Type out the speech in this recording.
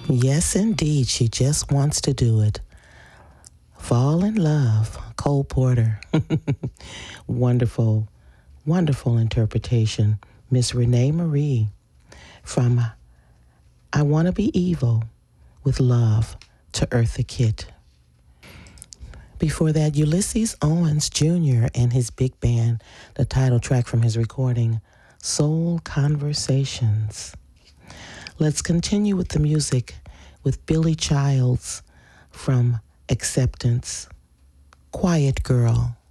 Yes, indeed. She just wants to do it. Fall in love. Cole Porter. Wonderful, wonderful interpretation. Miss Renee Marie from I Want to Be Evil with Love to Eartha Kitt. Before that, Ulysses Owens Jr. and his big band, the title track from his recording, Soul Conversations. Let's continue with the music with Billy Childs from Acceptance, Quiet Girl.